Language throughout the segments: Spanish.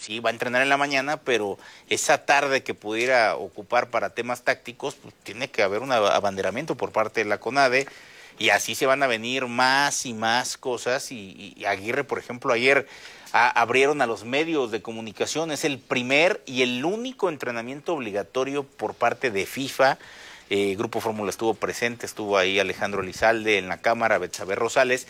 sí, va a entrenar en la mañana, pero esa tarde que pudiera ocupar para temas tácticos, pues tiene que haber un abanderamiento por parte de la CONADE, y así se van a venir más y más cosas, y Aguirre, por ejemplo, ayer abrieron a los medios de comunicación, es el primer y el único entrenamiento obligatorio por parte de FIFA. Grupo Fórmula estuvo presente, estuvo ahí Alejandro Elizalde en la cámara, Betsabe Rosales,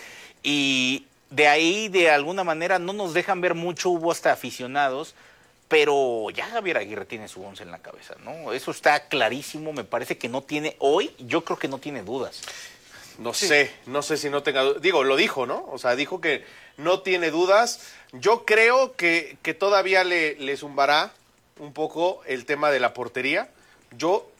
y de ahí de alguna manera no nos dejan ver mucho, hubo hasta aficionados, pero ya Javier Aguirre tiene su 11 en la cabeza, ¿no? Eso está clarísimo, me parece que no tiene, hoy yo creo que no tiene dudas. No sé si no tenga dudas. Digo, lo dijo, ¿no? O sea, dijo que no tiene dudas. Yo creo que todavía le zumbará un poco el tema de la portería. Yo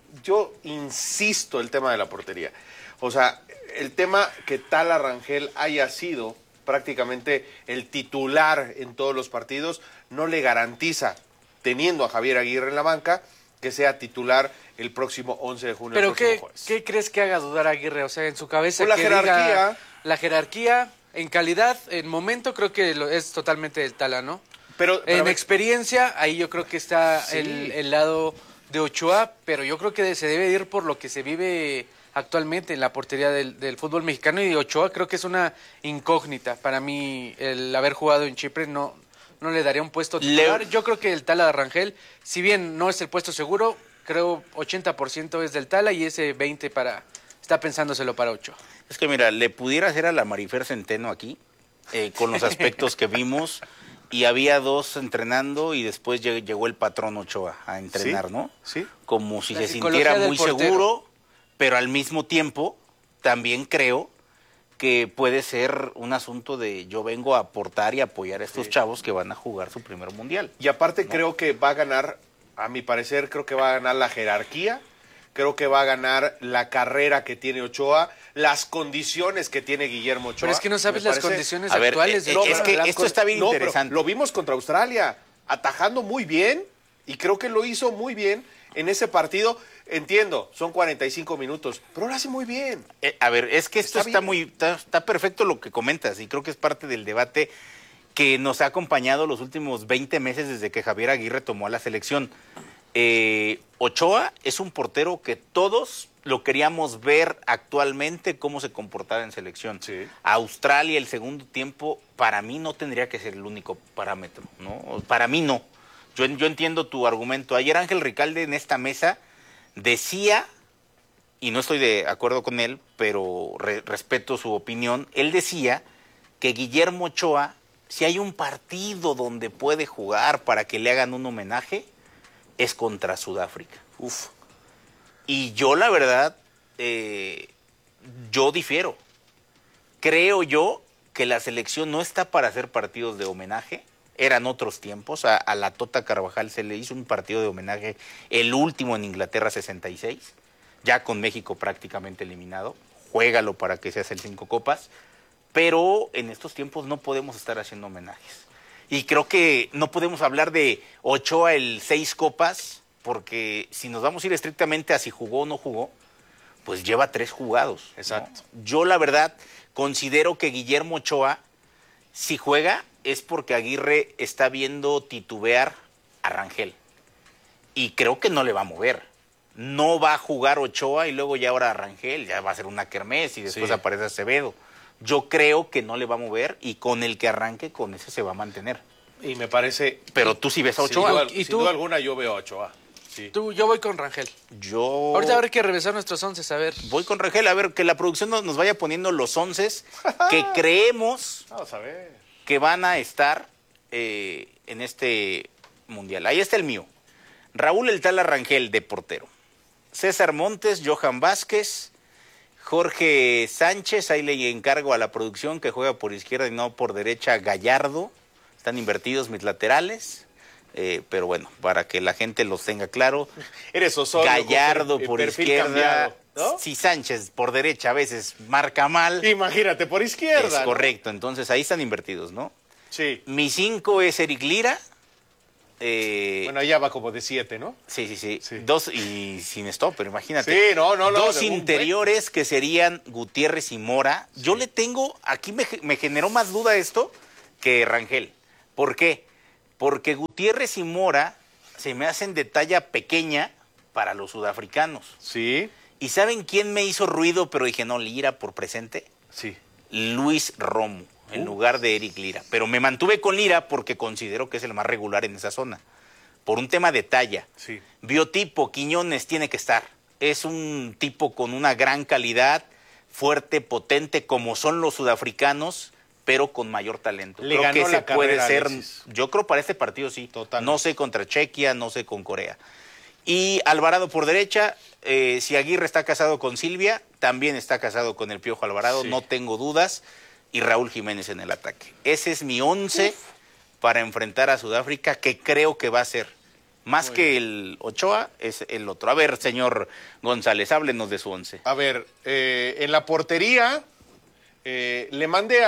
insisto el tema de la portería. O sea, el tema que Tala Rangel haya sido prácticamente el titular en todos los partidos no le garantiza, teniendo a Javier Aguirre en la banca, que sea titular el próximo 11 de junio. ¿Pero qué crees que haga dudar a Aguirre? O sea, en su cabeza... Por la jerarquía. La jerarquía, en calidad, en momento, creo que es totalmente del Tala, ¿no? Pero en experiencia, ahí yo creo que está sí, el lado de Ochoa, pero yo creo que se debe ir por lo que se vive actualmente en la portería del fútbol mexicano, y Ochoa creo que es una incógnita. Para mí, el haber jugado en Chipre no le daría un puesto titular. Yo creo que el Tala de Rangel, si bien no es el puesto seguro, creo 80% es del Tala y ese 20% está pensándoselo para Ochoa. Es que mira, le pudiera hacer a la Marifer Centeno aquí, con los aspectos que vimos, y había dos entrenando y después llegó el patrón Ochoa a entrenar, ¿sí? ¿no? Sí. Como si La se psicología sintiera del muy portero. seguro, pero al mismo tiempo también creo que puede ser un asunto de yo vengo a aportar y apoyar a estos chavos que van a jugar su primer mundial. Y aparte creo que va a ganar, a mi parecer, creo que va a ganar la jerarquía, creo que va a ganar la carrera que tiene Ochoa, las condiciones que tiene Guillermo Ochoa. Pero es que no sabes las condiciones A ver, actuales. es que esto está bien interesante. Lo vimos contra Australia, atajando muy bien, y creo que lo hizo muy bien en ese partido. Entiendo, son 45 minutos, pero lo hace muy bien. A ver, es que esto está perfecto lo que comentas, y creo que es parte del debate que nos ha acompañado los últimos 20 meses desde que Javier Aguirre tomó a la selección. Ochoa es un portero que todos lo queríamos ver actualmente cómo se comportaba en selección. Sí. Australia, el segundo tiempo, para mí no tendría que ser el único parámetro, ¿no? Para mí no. Yo entiendo tu argumento. Ayer Ángel Ricalde en esta mesa decía, y no estoy de acuerdo con él, pero respeto su opinión, él decía que Guillermo Ochoa, si hay un partido donde puede jugar para que le hagan un homenaje, es contra Sudáfrica. Uf. Y yo, la verdad, yo difiero. Creo yo que la selección no está para hacer partidos de homenaje. Eran otros tiempos. A la Tota Carvajal se le hizo un partido de homenaje, el último en Inglaterra 66, ya con México prácticamente eliminado. Juégalo para que seas el 5 copas. Pero en estos tiempos no podemos estar haciendo homenajes. Y creo que no podemos hablar de Ochoa el 6 copas, porque si nos vamos a ir estrictamente a si jugó o no jugó, pues lleva 3 jugados. Exacto. ¿No? Yo la verdad considero que Guillermo Ochoa, si juega, es porque Aguirre está viendo titubear a Rangel. Y creo que no le va a mover. No va a jugar Ochoa y luego ya ahora Rangel, ya va a ser una kermés y después aparece Acevedo. Yo creo que no le va a mover, y con el que arranque, con ese se va a mantener. Y me parece... Pero tú sí ves a Ochoa. Sin duda alguna yo veo a Ochoa. Sí. Yo voy con Rangel. Ahorita habrá que revisar nuestros 11, a ver. Voy con Rangel, a ver, que la producción nos vaya poniendo los 11 que creemos Vamos a ver. que van a estar en este mundial. Ahí está el mío. Raúl El Tala Rangel, de portero. César Montes, Johan Vázquez, Jorge Sánchez, ahí le encargo a la producción que juega por izquierda y no por derecha, Gallardo. Están invertidos mis laterales, pero bueno, para que la gente los tenga claro. Eres Osorio. Gallardo por izquierda, cambiado, ¿no? Si Sánchez por derecha a veces marca mal. Imagínate, por izquierda. Es correcto, entonces ahí están invertidos, ¿no? Sí. Mi 5 es Eric Lira. Bueno, ya va como de 7, ¿no? Sí. 2 y sin stopper, imagínate. Sí, no. Dos interiores que serían Gutiérrez y Mora. Sí. Yo le tengo, aquí me generó más duda esto que Rangel. ¿Por qué? porque Gutiérrez y Mora se me hacen de talla pequeña para los sudafricanos. Sí, ¿Y saben quién me hizo ruido, pero dije, no, Lira por presente? sí. Luis Romo, en lugar de Eric Lira. Pero me mantuve con Lira porque considero que es el más regular en esa zona. Por un tema de talla. Sí. Biotipo, Quiñones tiene que estar. Es un tipo con una gran calidad, fuerte, potente, como son los sudafricanos, pero con mayor talento. Le creo ganó que la ese puede carrera, ser, Alexis. yo creo para este partido sí. Totalmente. No sé contra Chequia, no sé con Corea. Y Alvarado por derecha, si Aguirre está casado con Silvia, también está casado con el Piojo Alvarado, Sí. no tengo dudas. Y Raúl Jiménez en el ataque. Ese es mi 11 para enfrentar a Sudáfrica, que creo que va a ser. Más que el Ochoa, es el otro. A ver, señor González, háblenos de su 11. A ver, en la portería le mandé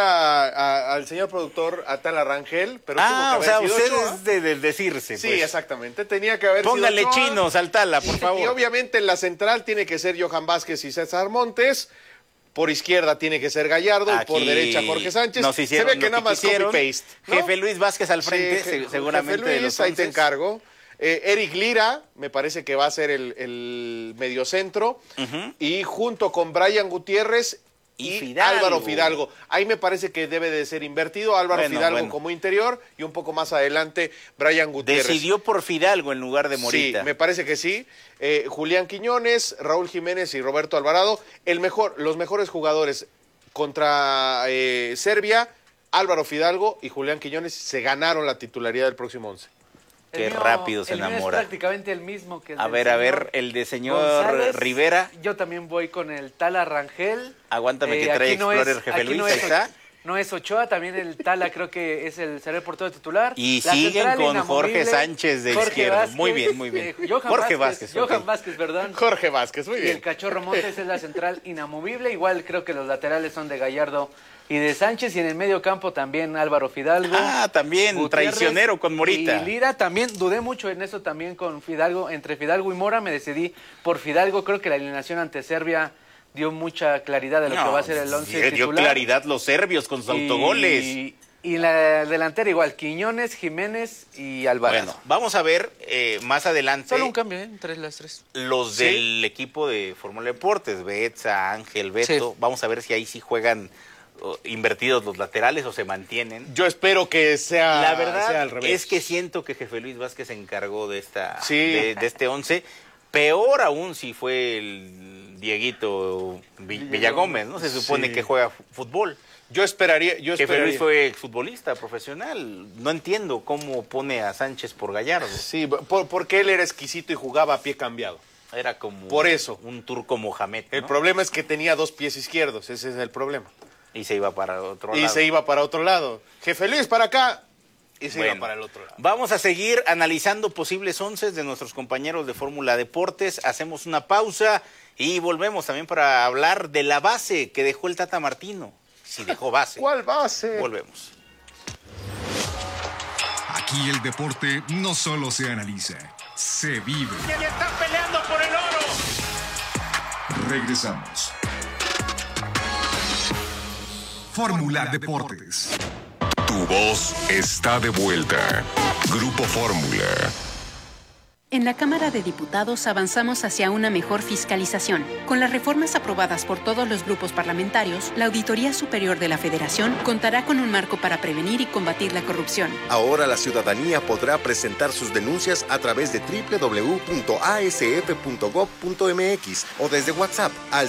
al señor productor a Tala Rangel, pero tuvo que haber sido usted Ochoa. es de decirse. Sí, pues. exactamente. Tenía que haber Póngale sido Ochoa. chinos al Tala, por favor. Y obviamente en la central tiene que ser Johan Vázquez y César Montes. Por izquierda tiene que ser Gallardo y por Aquí derecha Jorge Sánchez. nos hicieron Se ve que lo nada más quisieron. copy-paste, ¿no? Jefe Luis Vázquez al frente, Sí, seguramente. Jefe de Luis, los ahí te 11. encargo. Eric Lira, me parece que va a ser el mediocentro. Y junto con Brian Gutiérrez Y y Fidalgo. Álvaro Fidalgo. Ahí me parece que debe de ser invertido. Álvaro Bueno, Fidalgo bueno. como interior y un poco más adelante Brian Gutiérrez. Decidió por Fidalgo en lugar de Morita. Sí, me parece que sí. Julián Quiñones, Raúl Jiménez y Roberto Alvarado. Los mejores jugadores contra Serbia, Álvaro Fidalgo y Julián Quiñones se ganaron la titularidad del próximo 11. Qué El mío- rápido se el mío enamora. es prácticamente el mismo que el A del ver, señor el de señor González. Rivera. Yo también voy con el Tala Rangel. Aguántame que trae aquí no Explorer es- Jefe aquí Luis, no ahí es- está. No es Ochoa, también el Tala creo que será el portero titular. Y La siguen central con Jorge inamovible, Sánchez de Jorge izquierdo. Vázquez, Muy bien, muy bien. Johan Vázquez, ok. Johan Vázquez, perdón. Jorge Vázquez, muy Y el bien. Cachorro Montes es la central inamovible. Igual creo que los laterales son de Gallardo y de Sánchez. Y en el medio campo también Álvaro Fidalgo. Ah, también, Gutiérrez traicionero con Morita. Y Lira también, dudé mucho en eso también con Fidalgo. Entre Fidalgo y Mora me decidí por Fidalgo. Creo que la alineación ante Serbia dio mucha claridad de lo que va a ser el 11 dio titular. claridad los serbios con sus autogoles. Y la delantera igual, Quiñones, Jiménez y Alvarado. Bueno, vamos a ver más adelante Solo un cambio, entre las tres. los Sí. del equipo de Fórmula Deportes, Betsa, Ángel, Beto. Sí. Vamos a ver si ahí sí juegan invertidos los laterales o se mantienen. Yo espero que sea, La verdad sea al revés. es que siento que Jefe Luis Vázquez se encargó de Sí. de este 11. Peor aún si fue el Dieguito Villagómez, ¿no? Se supone Sí. que juega fútbol. Yo esperaría. Jefe Luis fue exfutbolista profesional. No entiendo cómo pone a Sánchez por Gallardo. Sí, porque él era exquisito y jugaba a pie cambiado. Era como Por eso. un turco Mohamed, ¿no? El problema es que tenía 2 pies izquierdos, ese es el problema. Y se iba para otro Y lado. se iba para otro lado. Jefe Luis para acá y se Bueno, iba para el otro lado. vamos a seguir analizando posibles onces de nuestros compañeros de Fórmula Deportes. Hacemos una pausa y volvemos también para hablar de la base que dejó el Tata Martino. Si dejó base. ¿Cuál base? Volvemos. Aquí el deporte no solo se analiza, se vive. ¡Están peleando por el oro! Regresamos. Fórmula Deportes. Tu voz está de vuelta. Grupo Fórmula. En la Cámara de Diputados avanzamos hacia una mejor fiscalización. Con las reformas aprobadas por todos los grupos parlamentarios, la Auditoría Superior de la Federación contará con un marco para prevenir y combatir la corrupción. Ahora la ciudadanía podrá presentar sus denuncias a través de www.asf.gov.mx o desde WhatsApp al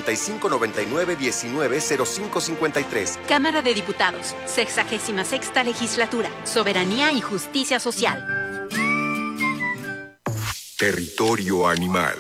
5599-190553. Cámara de Diputados, 66ª Legislatura, Soberanía y Justicia Social. Territorio animal.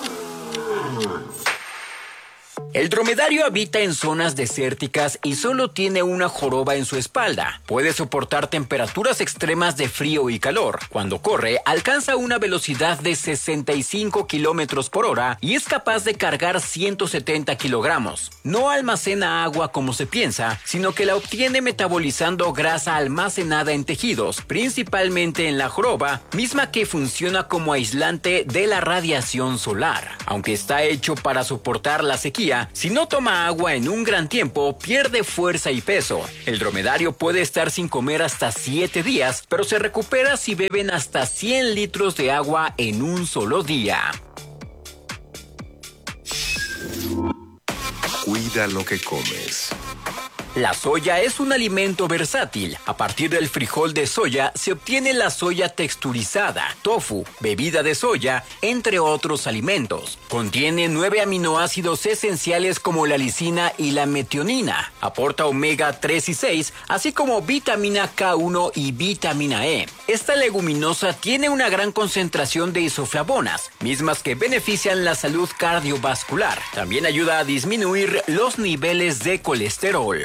El dromedario habita en zonas desérticas y solo tiene una joroba en su espalda. Puede soportar temperaturas extremas de frío y calor. Cuando corre, alcanza una velocidad de 65 kilómetros por hora y es capaz de cargar 170 kilogramos. No almacena agua como se piensa, sino que la obtiene metabolizando grasa almacenada en tejidos, principalmente en la joroba, misma que funciona como aislante de la radiación solar. Aunque está hecho para soportar la sequía, soya, si no toma agua en un gran tiempo, pierde fuerza y peso. El dromedario puede estar sin comer hasta 7 días, pero se recupera si beben hasta 100 litros de agua en un solo día. Cuida lo que comes. La soya es un alimento versátil. A partir del frijol de soya se obtiene la soya texturizada, tofu, bebida de soya, entre otros alimentos. Contiene 9 aminoácidos esenciales como la lisina y la metionina. Aporta omega 3 y 6, así como vitamina K1 y vitamina E. Esta leguminosa tiene una gran concentración de isoflavonas, mismas que benefician la salud cardiovascular. También ayuda a disminuir los niveles de colesterol.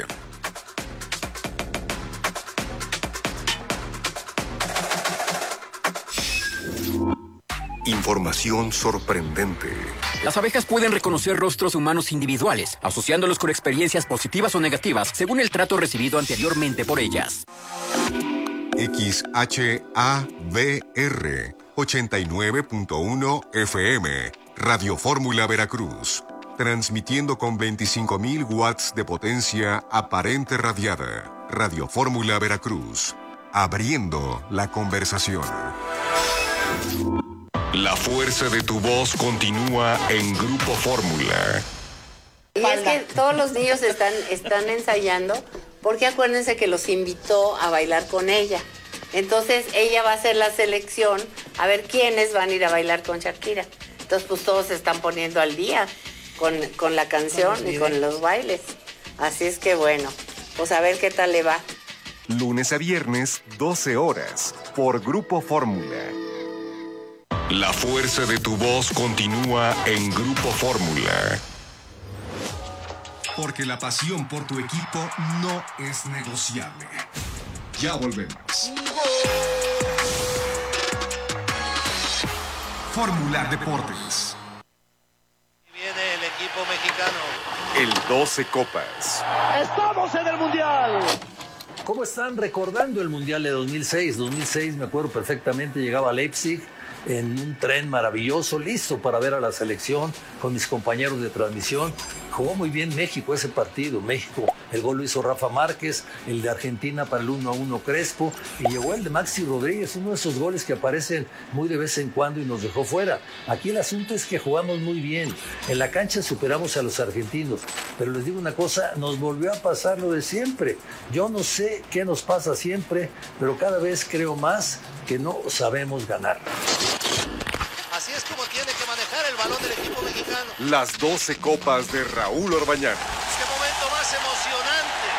Información sorprendente. Las abejas pueden reconocer rostros humanos individuales, asociándolos con experiencias positivas o negativas según el trato recibido anteriormente por ellas. XHABR 89.1 FM, Radio Fórmula Veracruz, transmitiendo con 25.000 watts de potencia aparente radiada. Radio Fórmula Veracruz, abriendo la conversación. La fuerza de tu voz continúa en Grupo Fórmula. Y es que todos los niños están ensayando, porque acuérdense que los invitó a bailar con ella. Entonces ella va a hacer la selección a ver quiénes van a ir a bailar con Shakira. Entonces pues todos se están poniendo al día con la canción y con los bailes. Así es que bueno, pues a ver qué tal le va. Lunes a viernes, 12 horas, por Grupo Fórmula. La fuerza de tu voz continúa en Grupo Fórmula. Porque la pasión por tu equipo no es negociable. Ya volvemos. Fórmula Deportes. Viene el equipo mexicano. El 12 Copas. ¡Estamos en el Mundial! ¿Cómo están recordando el Mundial de 2006? 2006, me acuerdo perfectamente, llegaba a Leipzig en un tren maravilloso, listo para ver a la selección con mis compañeros de transmisión. Jugó muy bien México ese partido. México, el gol lo hizo Rafa Márquez, el de Argentina para el 1-1 Crespo, y llegó el de Maxi Rodríguez, uno de esos goles que aparecen muy de vez en cuando y nos dejó fuera. Aquí el asunto es que jugamos muy bien. En la cancha superamos a los argentinos, pero les digo una cosa, nos volvió a pasar lo de siempre. Yo no sé qué nos pasa siempre, pero cada vez creo más que no sabemos ganar. Así es como tiene que manejar el balón del equipo mexicano. Las 12 Copas de Raúl Orbañanos. ¡Qué momento más emocionante!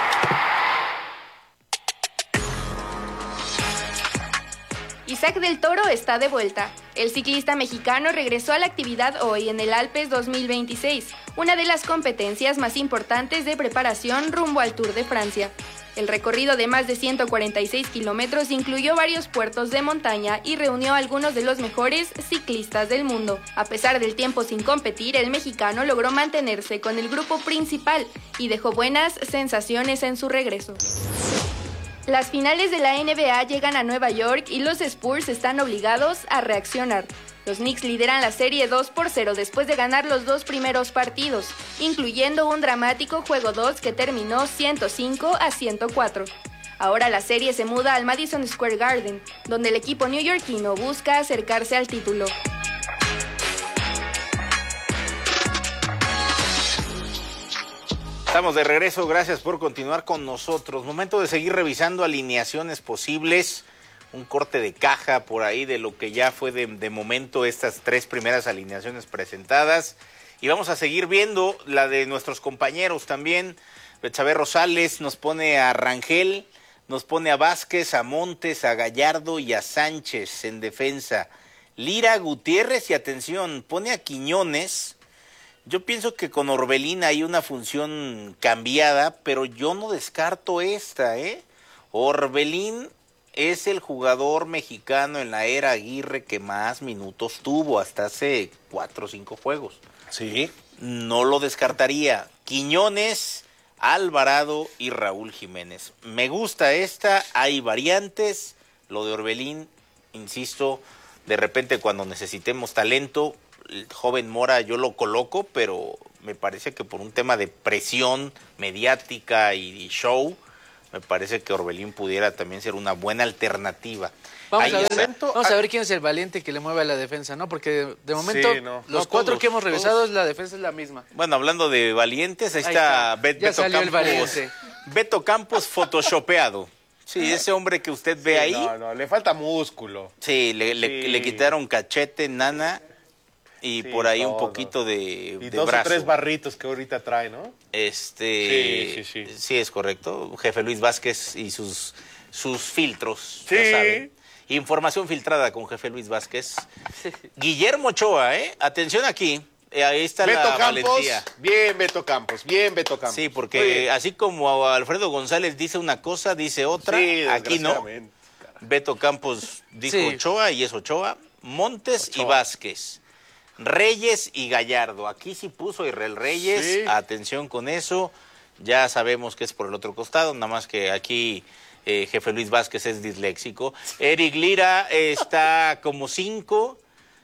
Isaac del Toro está de vuelta. El ciclista mexicano regresó a la actividad hoy en el Alpes 2026, una de las competencias más importantes de preparación rumbo al Tour de Francia. El recorrido de más de 146 kilómetros incluyó varios puertos de montaña y reunió a algunos de los mejores ciclistas del mundo. A pesar del tiempo sin competir, el mexicano logró mantenerse con el grupo principal y dejó buenas sensaciones en su regreso. Las finales de la NBA llegan a Nueva York y los Spurs están obligados a reaccionar. Los Knicks lideran la serie 2-0 después de ganar los 2 primeros partidos, incluyendo un dramático juego 2 que terminó 105-104. Ahora la serie se muda al Madison Square Garden, donde el equipo neoyorquino busca acercarse al título. Estamos de regreso, gracias por continuar con nosotros. Momento de seguir revisando alineaciones posibles. Un corte de caja por ahí de lo que ya fue de momento estas 3 primeras alineaciones presentadas. Y vamos a seguir viendo la de nuestros compañeros también. Betsabe Rosales nos pone a Rangel, nos pone a Vázquez, a Montes, a Gallardo y a Sánchez en defensa. Lira, Gutiérrez y atención, pone a Quiñones. Yo pienso que con Orbelín hay una función cambiada, pero yo no descarto esta, Orbelín es el jugador mexicano en la era Aguirre que más minutos tuvo hasta hace 4 o 5 juegos. Sí. No lo descartaría. Quiñones, Alvarado y Raúl Jiménez. Me gusta esta, hay variantes. Lo de Orbelín, insisto, de repente cuando necesitemos talento, el joven Mora yo lo coloco, pero me parece que por un tema de presión mediática y show, me parece que Orbelín pudiera también ser una buena alternativa. Vamos a ver quién es el valiente que le mueve a la defensa, ¿no? Porque de momento los cuatro que hemos revisado, la defensa es la misma. Bueno, hablando de valientes, ahí está Beto Campos. Beto Campos photoshopeado. Sí, ese hombre que usted ve ahí. No, le falta músculo. Sí, le quitaron cachete, nana y por ahí un poquito de dos brazo. O 3 barritos que ahorita trae, ¿no? Sí, es correcto. Jefe Luis Vázquez y sus filtros, ya saben. Información filtrada con Jefe Luis Vázquez. Guillermo Ochoa, atención aquí. Ahí está Beto la Campos, valentía. Bien Beto Campos. Sí, porque así como Alfredo González dice una cosa, dice otra. Sí, aquí no. Beto Campos dijo Ochoa y es Ochoa. Montes y Vázquez. Reyes y Gallardo. Aquí sí puso Israel Reyes. Sí. Atención con eso. Ya sabemos que es por el otro costado, nada más que aquí Jefe Luis Vázquez es disléxico. Eric Lira está como 5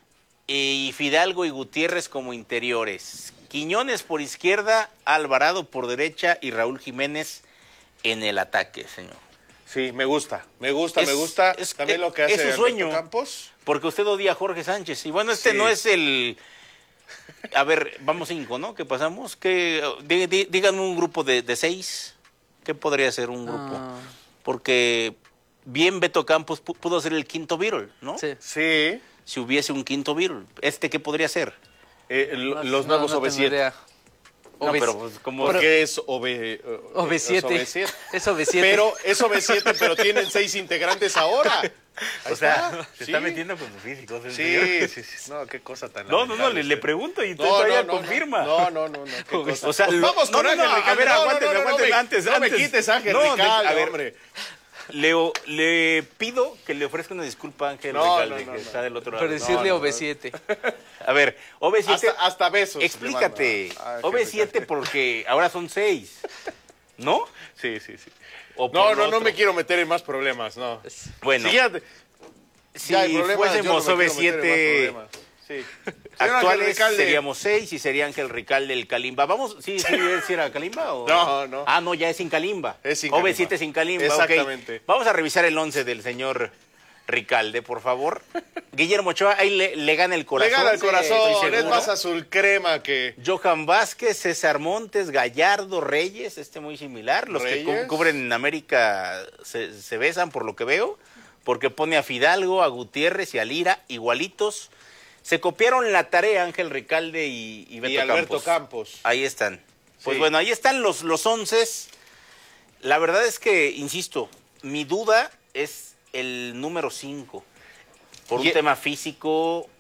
y Fidalgo y Gutiérrez como interiores. Quiñones por izquierda, Alvarado por derecha y Raúl Jiménez en el ataque, señor. Sí, me gusta. También lo que hace es su sueño, Beto Campos. Porque usted odia a Jorge Sánchez. Y bueno, no es el... A ver, vamos 5, ¿no? ¿Qué pasamos? Díganme un grupo de 6. ¿Qué podría ser un grupo? Porque bien Beto Campos pudo ser el quinto Beatle, ¿no? Sí. Si hubiese un quinto Beatle. ¿Qué podría ser? Los nuevos OV7. No, pero pues, como... Porque es OV7. Es OV7. Pero es OV7, pero tienen 6 integrantes ahora. O sea, se está metiendo con los físicos. Sí. No, qué cosa tan No, le pregunto y todavía confirma. No, qué cosa. O sea, vamos con Ángel Ricalde. A ver, aguánteme antes. No me quites Ángel Ricalde, hombre. Le pido que le ofrezca una disculpa a Ángel Ricalde, que está del otro lado. Por decirle OV7. A ver, OV7... Hasta besos. Explícate. OV7 porque ahora son 6, ¿no? Sí. No me quiero meter en más problemas, no. Bueno, si fuésemos OV7 actuales, seríamos 6 y sería Ángel Ricalde el Kalimba. Vamos, ¿sí era Kalimba? ¿O? No. Ah, no, ya es sin Kalimba. Es sin OV7 Kalimba. sin Kalimba. Exactamente. Okay. Vamos a revisar el 11 del señor Ricalde, por favor. Guillermo Ochoa, ahí le gana el corazón. Le gana el corazón, es más azul crema que... Johan Vázquez, César Montes, Gallardo, Reyes, muy similar. Los que cubren en América se besan, por lo que veo, porque pone a Fidalgo, a Gutiérrez y a Lira igualitos. Se copiaron la tarea Ángel Ricalde y Beto Alberto Campos. Ahí están. Pues bueno, ahí están los 11. La verdad es que, insisto, mi duda es el número 5. Por un tema físico,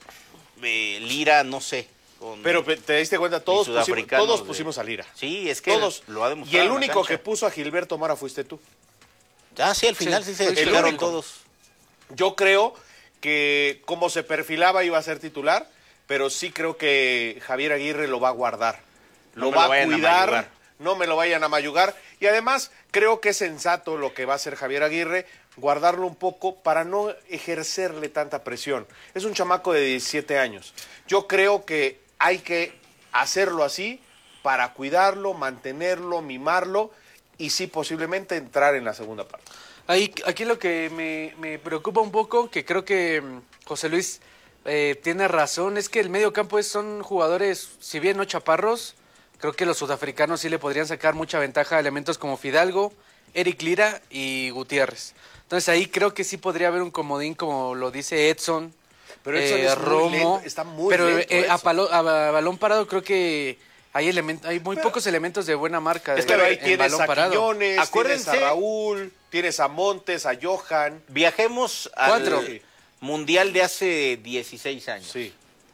Lira, no sé. Pero te diste cuenta, todos pusimos a Lira. Sí, es que todos lo ha demostrado. Y el único que puso a Gilberto Mora fuiste tú. Ah, sí, al final sí se quedaron todos. Yo creo que como se perfilaba iba a ser titular, pero sí creo que Javier Aguirre lo va a guardar. Lo va a cuidar, no me lo vayan a mayugar. Y además creo que es sensato lo que va a hacer Javier Aguirre, guardarlo un poco para no ejercerle tanta presión. Es un chamaco de 17 años. Yo creo que hay que hacerlo así para cuidarlo, mantenerlo, mimarlo y sí posiblemente entrar en la segunda parte. Aquí lo que me preocupa un poco, que creo que José Luis tiene razón, es que el medio campo son jugadores, si bien no chaparros, creo que los sudafricanos sí le podrían sacar mucha ventaja a elementos como Fidalgo, Eric Lira y Gutiérrez. Entonces ahí creo que sí podría haber un comodín, como lo dice Edson, pero Edson es Romo, muy lento, está muy pero lento, a balón parado creo que hay muy pocos elementos de buena marca. Pero ahí tienes balón a parado. Quiñones, tienes a Raúl, tienes a Montes, a Johan. Viajemos al Mundial de hace 16 años. Sí.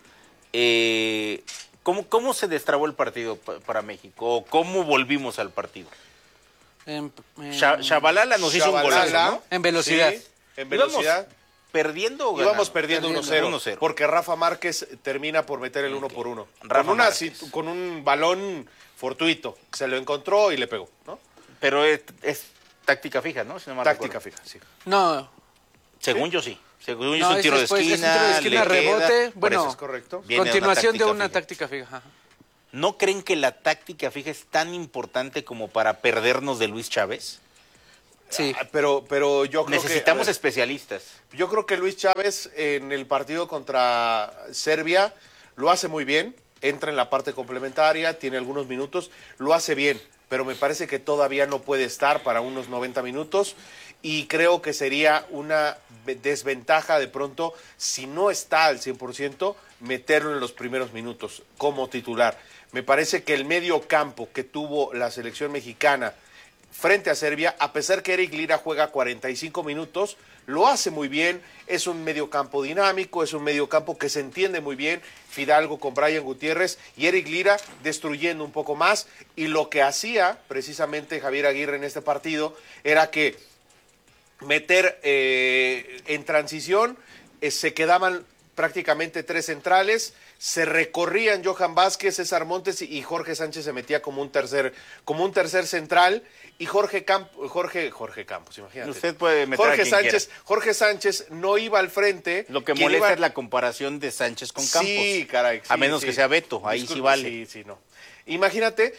¿Cómo se destrabó el partido para México? ¿Cómo volvimos al partido? Shabalala nos hizo un golazo, ¿no? En velocidad. Sí, en velocidad. ¿Perdiendo o ganando? Íbamos perdiendo 1-0, porque Rafa Márquez termina por meter el 1-1. Con un balón fortuito. Se lo encontró y le pegó, ¿no? Pero es táctica fija, ¿no? Si no táctica fija, sí. No. Según yo sí. Según yo es un tiro de esquina. Es un tiro de esquina, rebote. Bueno, es correcto. Continuación de una táctica fija. ¿no creen que la táctica fija es tan importante como para perdernos de Luis Chávez? Sí. Pero yo creo necesitamos especialistas. Yo creo que Luis Chávez en el partido contra Serbia lo hace muy bien, entra en la parte complementaria, tiene algunos minutos, lo hace bien, pero me parece que todavía no puede estar para unos 90 minutos y creo que sería una desventaja de pronto, si no está al 100%, meterlo en los primeros minutos como titular. Me parece que el medio campo que tuvo la selección mexicana frente a Serbia, a pesar que Eric Lira juega 45 minutos, lo hace muy bien, es un mediocampo dinámico, es un mediocampo que se entiende muy bien, Fidalgo con Brian Gutiérrez y Eric Lira destruyendo un poco más, y lo que hacía precisamente Javier Aguirre en este partido era que meter en transición, se quedaban prácticamente 3 centrales, se recorrían Johan Vázquez, César Montes y Jorge Sánchez se metía como un tercer central, y Jorge Campos, imagínate. Usted puede meter a quien quiera. Jorge Sánchez no iba al frente. Lo que molesta es la comparación de Sánchez con Campos. Sí, caray. Sí, a menos que sea Beto, ahí disculpe, sí vale. Sí, no. Imagínate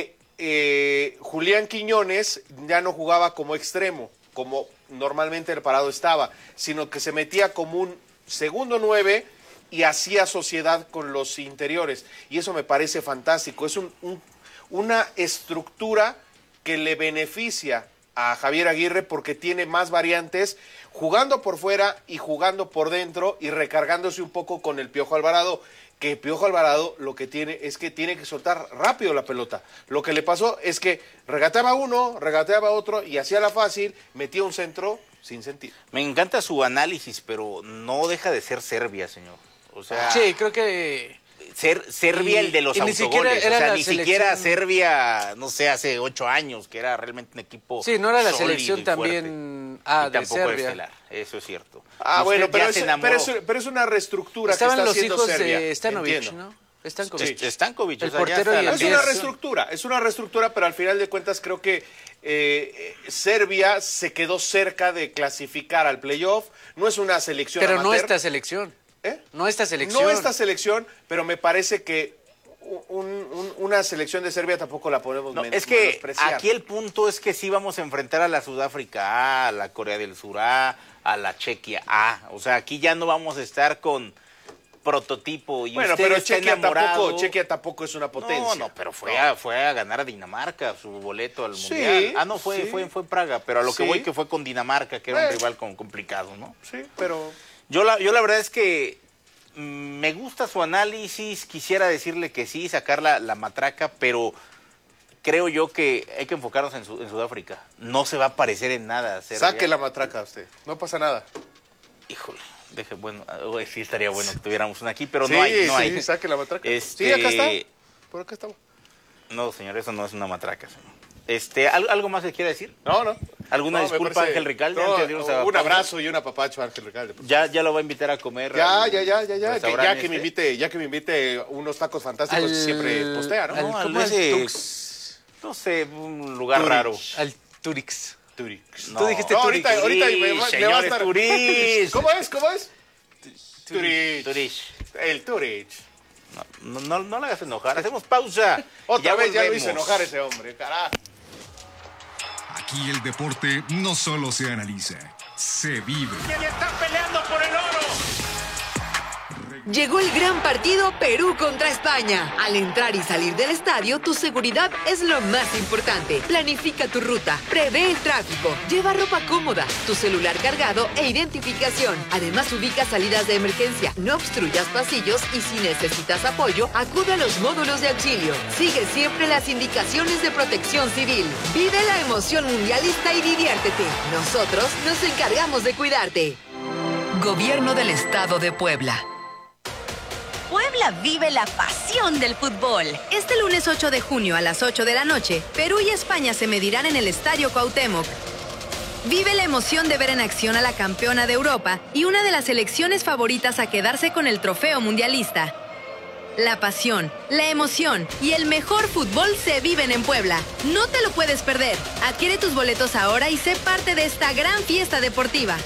que Julián Quiñones ya no jugaba como extremo, como normalmente el parado estaba, sino que se metía como un segundo 9 y hacía sociedad con los interiores. Y eso me parece fantástico. Es una estructura que le beneficia a Javier Aguirre porque tiene más variantes jugando por fuera y jugando por dentro y recargándose un poco con el Piojo Alvarado, que Piojo Alvarado lo que tiene es que tiene que soltar rápido la pelota. Lo que le pasó es que regateaba uno, regateaba otro y hacía la fácil, metía un centro sin sentido. Me encanta su análisis, pero no deja de ser Serbia, señor. O sea, sí, creo que Serbia el de los autogoles, ni siquiera Serbia, no sé, hace 8 años, que era realmente un equipo sí, no era la selección también y de tampoco Serbia. estelar, eso es cierto. Bueno, pero es una reestructura estaban que está los haciendo hijos Serbia. de Stanovic, Entiendo. ¿no? Stankovic. Sí. Stankovic, el portero y el es una reestructura, pero al final de cuentas creo que Serbia se quedó cerca de clasificar al playoff. No es una selección pero amateur. No esta selección. No esta selección. No esta selección, pero me parece que una selección de Serbia tampoco la podemos es que aquí el punto es que sí vamos a enfrentar a la Sudáfrica A, a la Corea del Sur A, a la Chequia A. O sea, aquí ya no vamos a estar con prototipo. Y bueno, pero Chequia tampoco es una potencia. No, pero fue a ganar a Dinamarca su boleto al Mundial. Fue en Praga, pero a lo que voy que fue con Dinamarca, que era un rival complicado, ¿no? Sí, pero... Yo la verdad es que me gusta su análisis, quisiera decirle que sí, sacar la matraca, pero creo yo que hay que enfocarnos en Sudáfrica. No se va a parecer en nada. Saque la matraca usted, no pasa nada. Híjole, sí estaría bueno que tuviéramos una aquí, pero no hay. Sí, saque la matraca. Sí, acá está, por acá estamos. No, señor, eso no es una matraca, señor. ¿Algo más que quiera decir? No. ¿Alguna disculpa, Ángel Ricalde? Un abrazo y un apapacho, Ángel Ricalde. Ya lo va a invitar a comer. Ya que me invite unos tacos fantásticos, siempre postea, ¿no? No sé, un lugar raro. Al Turix. No. Tú dijiste Turix. Ahorita me va a estar... Turix. ¿Cómo es? Turix. El Turix. No le hagas enojar. Hacemos pausa. Otra vez ya lo hizo enojar ese hombre, carajo. Aquí el deporte no solo se analiza, se vive. ¡Y están peleando por el oro! Llegó el gran partido Perú contra España. Al entrar y salir del estadio, tu seguridad es lo más importante. Planifica tu ruta, prevé el tráfico, lleva ropa cómoda, tu celular cargado e identificación. Además, ubica salidas de emergencia, no obstruyas pasillos y si necesitas apoyo, acude a los módulos de auxilio. Sigue siempre las indicaciones de protección civil. Vive la emoción mundialista y diviértete. Nosotros nos encargamos de cuidarte. Gobierno del Estado de Puebla. Puebla vive la pasión del fútbol. Este lunes 8 de junio a las 8 de la noche, Perú y España se medirán en el Estadio Cuauhtémoc. Vive la emoción de ver en acción a la campeona de Europa y una de las selecciones favoritas a quedarse con el trofeo mundialista. La pasión, la emoción y el mejor fútbol se viven en Puebla. No te lo puedes perder. Adquiere tus boletos ahora y sé parte de esta gran fiesta deportiva.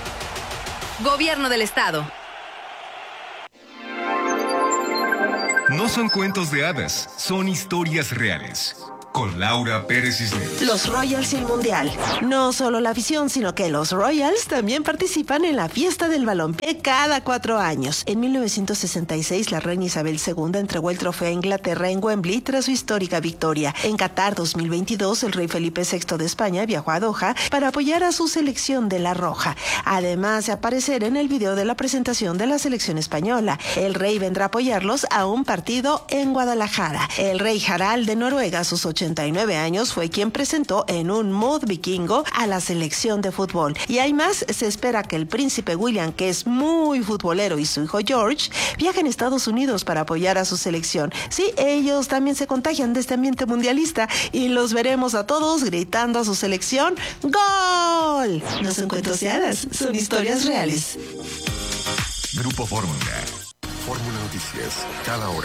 Gobierno del Estado. No son cuentos de hadas, son historias reales. Con Laura Pérez Cisneros. Los Royals y el Mundial. No solo la afición, sino que los Royals también participan en la fiesta del balompié cada 4 años. En 1966, la reina Isabel II entregó el trofeo a Inglaterra en Wembley tras su histórica victoria. En Qatar 2022, el rey Felipe VI de España viajó a Doha para apoyar a su selección de la Roja. Además de aparecer en el video de la presentación de la selección española, el rey vendrá a apoyarlos a un partido en Guadalajara. El rey Harald de Noruega, a sus 89 años, fue quien presentó en un mood vikingo a la selección de fútbol. Y hay más, se espera que el príncipe William, que es muy futbolero, y su hijo George viajen a Estados Unidos para apoyar a su selección. Sí, ellos también se contagian de este ambiente mundialista y los veremos a todos gritando a su selección ¡Gol! No son cuentos de hadas, son historias reales. Grupo Fórmula. Fórmula Noticias, cada hora.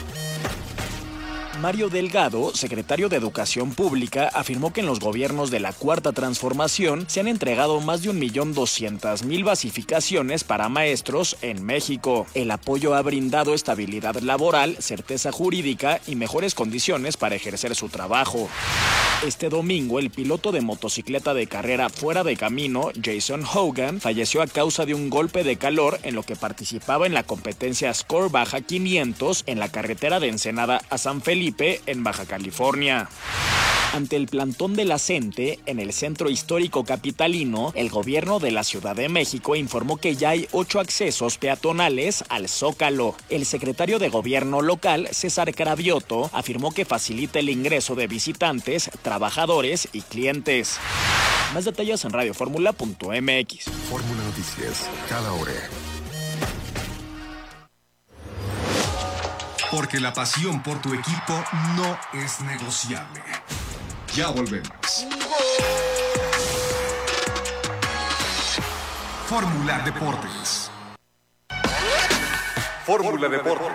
Mario Delgado, secretario de Educación Pública, afirmó que en los gobiernos de la Cuarta Transformación se han entregado más de 1.200.000 basificaciones para maestros en México. El apoyo ha brindado estabilidad laboral, certeza jurídica y mejores condiciones para ejercer su trabajo. Este domingo, el piloto de motocicleta de carrera fuera de camino, Jason Hogan, falleció a causa de un golpe de calor en lo que participaba en la competencia Score Baja 500 en la carretera de Ensenada a San Felipe, en Baja California. Ante el plantón de la CENTE, en el centro histórico capitalino, el gobierno de la Ciudad de México informó que ya hay 8 accesos peatonales al Zócalo. El secretario de Gobierno local, César Cravioto, afirmó que facilita el ingreso de visitantes, trabajadores y clientes. Más detalles en radioformula.mx. Fórmula Noticias, cada hora. Porque la pasión por tu equipo no es negociable. Ya volvemos. Fórmula Deportes. Fórmula Deportes.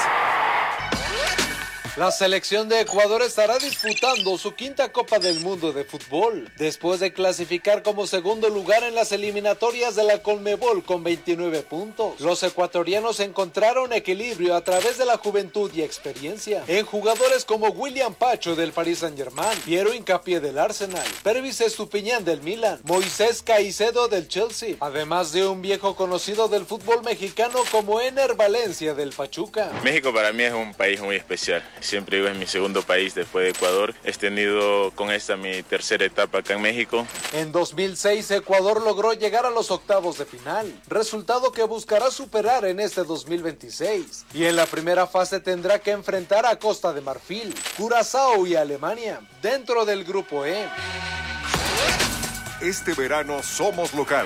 La selección de Ecuador estará disputando su 5ª Copa del Mundo de Fútbol, después de clasificar como segundo lugar en las eliminatorias de la Conmebol con 29 puntos. Los ecuatorianos encontraron equilibrio a través de la juventud y experiencia en jugadores como William Pacho del Paris Saint-Germain, Piero Hincapié del Arsenal, Pervis Estupiñán del Milan, Moisés Caicedo del Chelsea, además de un viejo conocido del fútbol mexicano como Ener Valencia del Pachuca. México para mí es un país muy especial. Siempre digo, es mi segundo país después de Ecuador. He tenido con esta mi tercera etapa acá en México. En 2006, Ecuador logró llegar a los octavos de final, resultado que buscará superar en este 2026. Y en la primera fase tendrá que enfrentar a Costa de Marfil, Curazao y Alemania, dentro del Grupo E. Este verano somos locales.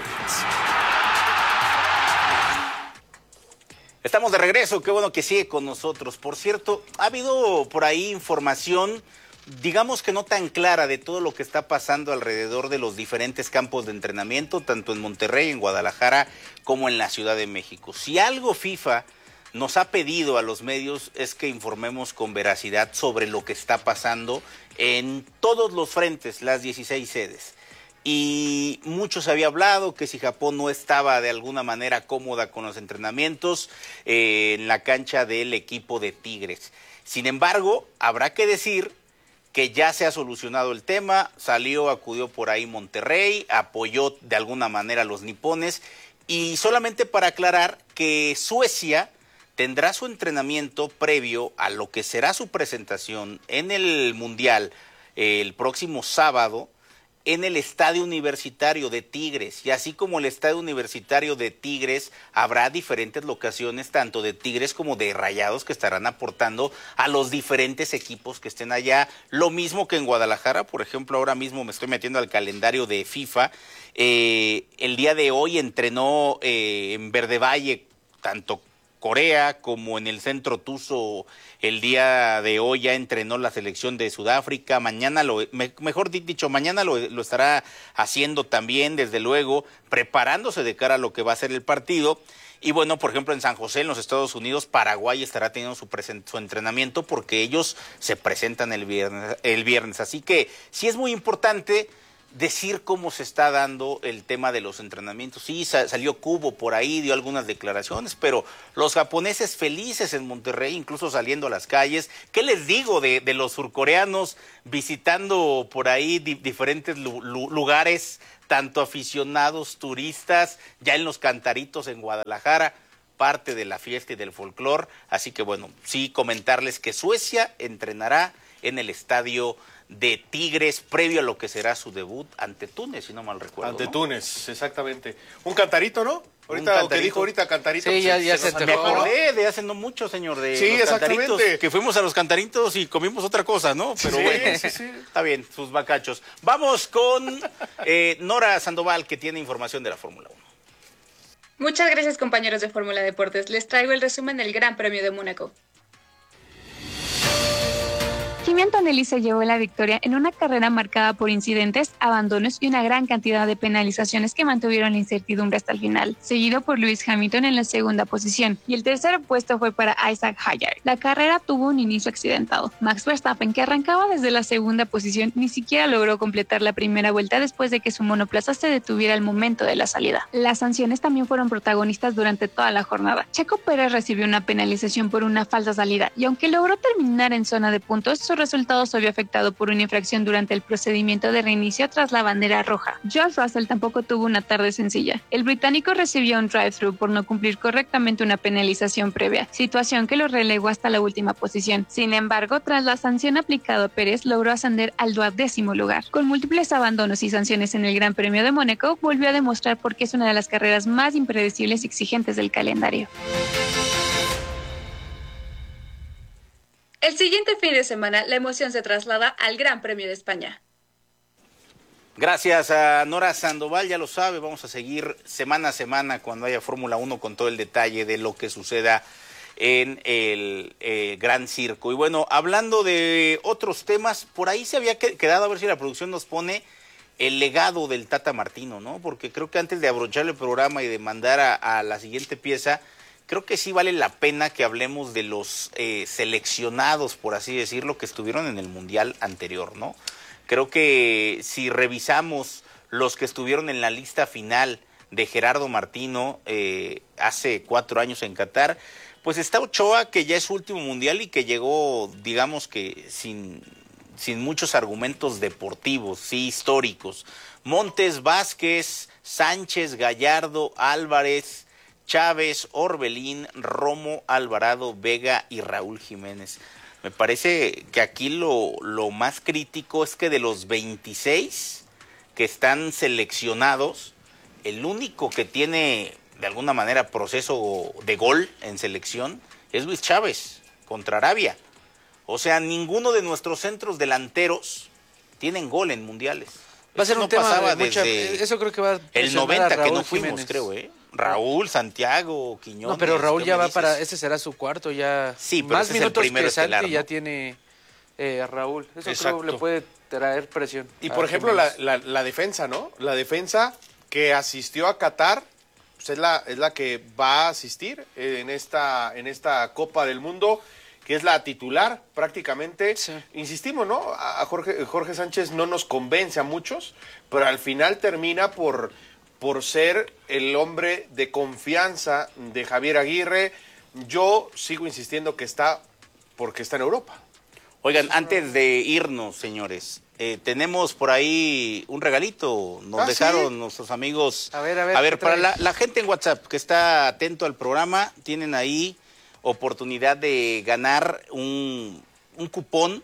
Estamos de regreso, qué bueno que sigue con nosotros. Por cierto, ha habido por ahí información, digamos que no tan clara, de todo lo que está pasando alrededor de los diferentes campos de entrenamiento, tanto en Monterrey, en Guadalajara, como en la Ciudad de México. Si algo FIFA nos ha pedido a los medios es que informemos con veracidad sobre lo que está pasando en todos los frentes, las 16 sedes. Y mucho se había hablado que si Japón no estaba de alguna manera cómoda con los entrenamientos en la cancha del equipo de Tigres. Sin embargo, habrá que decir que ya se ha solucionado el tema, acudió por ahí Monterrey, apoyó de alguna manera a los nipones, y solamente para aclarar que Suecia tendrá su entrenamiento previo a lo que será su presentación en el Mundial el próximo sábado, en el Estadio Universitario de Tigres. Y así como el Estadio Universitario de Tigres, habrá diferentes locaciones, tanto de Tigres como de Rayados, que estarán aportando a los diferentes equipos que estén allá. Lo mismo que en Guadalajara, por ejemplo, ahora mismo me estoy metiendo al calendario de FIFA. El día de hoy entrenó en Verde Valle, tanto Corea como en el Centro Tuzo. El día de hoy ya entrenó la selección de Sudáfrica. Mañana mañana lo estará haciendo también, desde luego, preparándose de cara a lo que va a ser el partido. Y bueno, por ejemplo, en San José, en los Estados Unidos, Paraguay estará teniendo su entrenamiento, porque ellos se presentan el viernes. Así que sí es muy importante decir cómo se está dando el tema de los entrenamientos. Sí, salió Kubo por ahí, dio algunas declaraciones, pero los japoneses felices en Monterrey, incluso saliendo a las calles. ¿Qué les digo de los surcoreanos visitando por ahí diferentes lugares, tanto aficionados, turistas, ya en los Cantaritos en Guadalajara, parte de la fiesta y del folclor? Así que bueno, sí comentarles que Suecia entrenará en el estadio de Tigres, previo a lo que será su debut ante Túnez, si no mal recuerdo. Ante ¿no? Túnez, exactamente. Un cantarito, ¿no? Ahorita, lo que dijo ahorita, cantarito. Sí, ya se me acordé de hace no mucho, señor, de sí, los exactamente. Cantaritos, que fuimos a los Cantaritos y comimos otra cosa, ¿no? Pero sí, bueno, sí. Está bien, sus bacachos. Vamos con Nora Sandoval, que tiene información de la Fórmula 1. Muchas gracias, compañeros de Fórmula Deportes. Les traigo el resumen del Gran Premio de Mónaco. Kimi Antonelli se llevó la victoria en una carrera marcada por incidentes, abandonos y una gran cantidad de penalizaciones que mantuvieron la incertidumbre hasta el final, seguido por Lewis Hamilton en la segunda posición, y el tercer puesto fue para Isaac Hadjar. La carrera tuvo un inicio accidentado. Max Verstappen, que arrancaba desde la segunda posición, ni siquiera logró completar la primera vuelta después de que su monoplaza se detuviera al momento de la salida. Las sanciones también fueron protagonistas durante toda la jornada. Checo Pérez recibió una penalización por una falsa salida, y aunque logró terminar en zona de puntos, su resultado se vio afectado por una infracción durante el procedimiento de reinicio tras la bandera roja. George Russell tampoco tuvo una tarde sencilla. El británico recibió un drive-thru por no cumplir correctamente una penalización previa, situación que lo relegó hasta la última posición. Sin embargo, tras la sanción aplicada a Pérez, logró ascender al 12º lugar. Con múltiples abandonos y sanciones en el Gran Premio de Mónaco, volvió a demostrar por qué es una de las carreras más impredecibles y exigentes del calendario. El siguiente fin de semana, la emoción se traslada al Gran Premio de España. Gracias a Nora Sandoval, ya lo sabe, vamos a seguir semana a semana cuando haya Fórmula 1 con todo el detalle de lo que suceda en el Gran Circo. Y bueno, hablando de otros temas, por ahí se había quedado, a ver si la producción nos pone el legado del Tata Martino, ¿no? Porque creo que antes de abrochar el programa y de mandar a la siguiente pieza, creo que sí vale la pena que hablemos de los seleccionados, por así decirlo, que estuvieron en el Mundial anterior, ¿no? Creo que si revisamos los que estuvieron en la lista final de Gerardo Martino hace 4 años en Qatar, pues está Ochoa, que ya es su último Mundial y que llegó, digamos que sin muchos argumentos deportivos, sí históricos. Montes, Vázquez, Sánchez, Gallardo, Álvarez, Chávez, Orbelín, Romo, Alvarado, Vega y Raúl Jiménez. Me parece que aquí lo más crítico es que de los 26 que están seleccionados, el único que tiene de alguna manera proceso de gol en selección es Luis Chávez contra Arabia. O sea, ninguno de nuestros centros delanteros tienen gol en mundiales. Va a ser un tema de mucha, eso creo que va a el 90 que no fuimos, Jiménez. creo, Raúl, Santiago, Quiñones. No, pero Raúl ya va para, ese será su cuarto ya. Sí, pero más ese minutos es el primero que Santi, estelar, ¿no? ya tiene Raúl. Eso Exacto. creo le puede traer presión. Y por ejemplo, la defensa, ¿no? La defensa que asistió a Qatar, pues es la que va a asistir en esta Copa del Mundo, que es la titular prácticamente. Sí. Insistimos, ¿no? A Jorge Sánchez no nos convence a muchos, pero al final termina por ser el hombre de confianza de Javier Aguirre. Yo sigo insistiendo que está porque está en Europa. Oigan, antes de irnos, señores, tenemos por ahí un regalito. Nos dejaron nuestros amigos. A ver, para la gente en WhatsApp que está atento al programa, tienen ahí oportunidad de ganar un cupón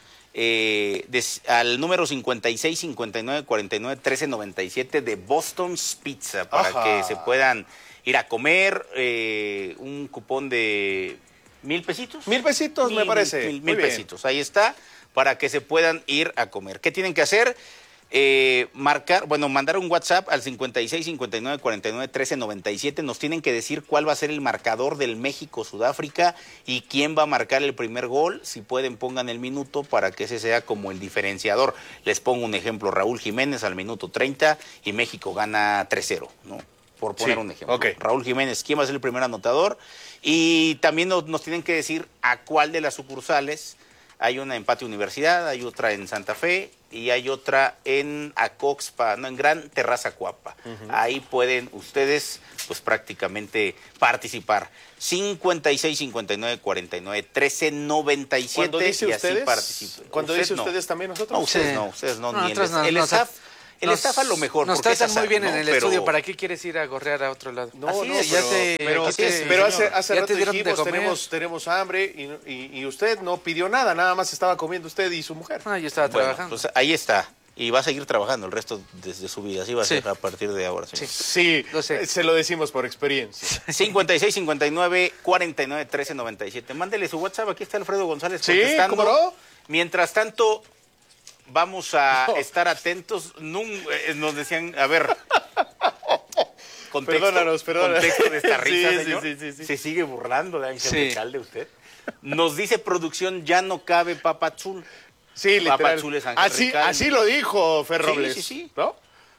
al número 56 59 49 13 97 de Boston's Pizza para que se puedan ir a comer. Un cupón de 1,000 pesitos. 1,000 pesitos, me parece. 1,000 pesitos. Ahí está, para que se puedan ir a comer. ¿Qué tienen que hacer? Mandar un WhatsApp al 56 59 49 13 97. Nos tienen que decir cuál va a ser el marcador del México-Sudáfrica y quién va a marcar el primer gol. Si pueden, pongan el minuto para que ese sea como el diferenciador. Les pongo un ejemplo: Raúl Jiménez al minuto 30 y México gana 3-0, ¿no? Por poner un ejemplo. Okay. Raúl Jiménez, ¿quién va a ser el primer anotador? Y también nos tienen que decir a cuál de las sucursales Hay una en Patio Universidad, hay otra en Santa Fe y hay otra en Acoxpa, no, en Gran Terraza Cuapa. Ahí pueden ustedes, pues prácticamente participar. 56 59 49 13 97. Cuando dice y ustedes, así participen. cuando Usted dice no. ustedes también nosotros. No, ustedes no, ni nosotros no, el staff. El staff a lo mejor. Nos porque es tratan muy azar, bien ¿no? en el Pero- estudio. ¿Para qué quieres ir a gorrear a otro lado? No, Así no, es, pero hace ya rato te dieron de dijimos, comer. tenemos hambre y usted no pidió nada más estaba comiendo usted y su mujer. Yo estaba Bueno, trabajando. pues ahí está. Y va a seguir trabajando el resto de su vida. Así va a Sí. ser a partir de ahora. Sí. Sí, se lo decimos por experiencia. 56 59 49 13 97. Mándele su WhatsApp. Aquí está Alfredo González Sí, contestando. ¿cómo no? Mientras tanto, vamos a estar atentos. Nos decían, a ver. Contexto, Perdónanos. contexto de esta risa, Sí, señor. sí. Se sigue burlando de Ángel Sí. Recalde usted. Nos dice producción, ya no cabe Papazul. Sí, literal. Papazul es Ángel Recalde. Así lo dijo Fer Sí, Robles. sí. ¿No?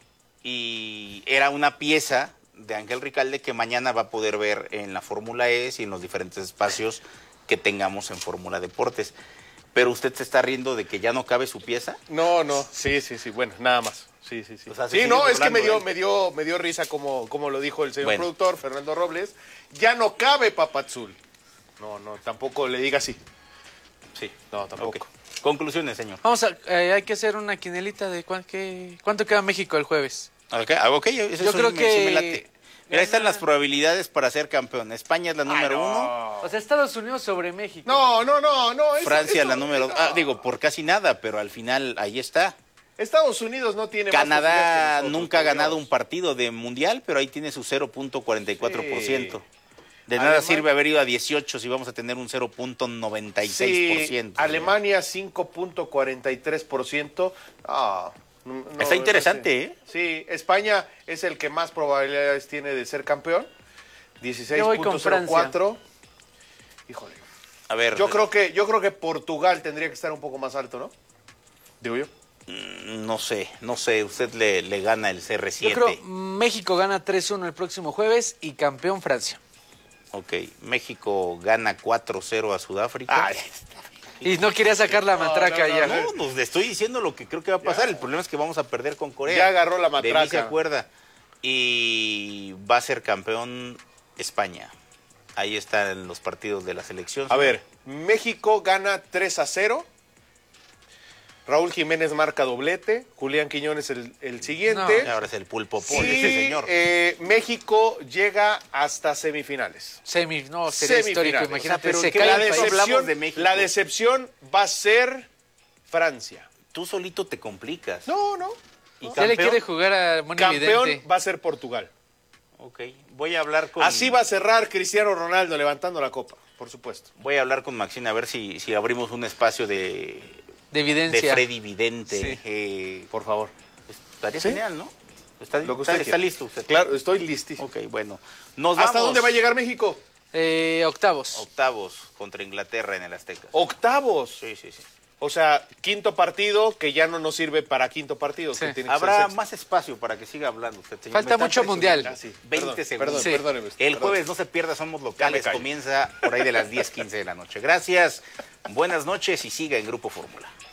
Y era una pieza de Ángel Recalde que mañana va a poder ver en la Fórmula E y en los diferentes espacios que tengamos en Fórmula Deportes. Pero usted se está riendo de que ya no cabe su pieza. No. Sí. Bueno, nada más. Sí. O sea, se Sí, sigue no, es que burlando, me dio risa como lo dijo el señor Bueno. productor, Fernando Robles. Ya no cabe Papazul. No, tampoco le diga así. Sí. No, tampoco. Ok. Conclusiones, señor. Vamos a, hay que hacer una quinelita de cuánto queda México el jueves. Ok, eso Yo creo sí que me late. Mira, ahí están las probabilidades para ser campeón. España es la número 1. O sea, Estados Unidos sobre México. No. Francia la número 2. Digo, por casi nada, pero al final ahí está. Estados Unidos no tiene más Canadá posibilidades que nosotros, nunca ha ganado digamos. un partido de mundial, pero ahí tiene su 0.44%. Sí. De nada Alemania- sirve haber ido a 18 si vamos a tener un 0.96%. Sí, Alemania 5.43%. No, Está interesante, ¿eh? Sí, España es el que más probabilidades tiene de ser campeón. Yo voy con 16.04. Híjole. A ver, Yo creo que Portugal tendría que estar un poco más alto, ¿no? Digo yo. no sé, usted le gana el CR7. Yo creo México gana 3-1 el próximo jueves y campeón Francia. Ok, México gana 4-0 a Sudáfrica. Y no quería sacar la matraca ya. No, pues le estoy diciendo lo que creo que va a pasar. El problema es que vamos a perder con Corea. Ya agarró la De mí se matraca. acuerda. Y va a ser campeón España. Ahí están los partidos de la selección. A ver, México gana 3-0. Raúl Jiménez marca doblete. Julián Quiñones el siguiente. Y ahora es el pulpo Y ese señor. México llega hasta semifinales. Sería histórico, Semifinales. imagínate. O sea, pero se ¿en qué cae La el país. hablamos de México? decepción va a ser Francia. Tú solito te complicas. No. ¿Y Ya le quiere jugar a Moni Campeón Vidente. va a ser Portugal. Ok, voy a hablar con... Así va a cerrar Cristiano Ronaldo levantando la copa, por supuesto. Voy a hablar con Maxine a ver si abrimos un espacio de evidencia. De Freddy Vidente. Sí. Por favor. Estaría ¿Sí? genial, ¿no? ¿Está usted quiera. listo usted? Claro, estoy listísimo. Ok, bueno. Nos ¿Hasta vamos. dónde va a llegar México? Octavos. Octavos contra Inglaterra en el Azteca. Octavos. Sí. O sea, quinto partido que ya no nos sirve para quinto partido. Sí. Que tiene que Habrá ser sexto. más espacio para que siga hablando usted, señor. Falta Me está mucho mundial. presionando. 20 segundos. Perdón, Sí. perdóneme usted, El perdón. jueves no se pierda, somos Ya me locales. callo. Comienza por ahí de las 10:15 de la noche. Gracias, buenas noches y siga en Grupo Fórmula.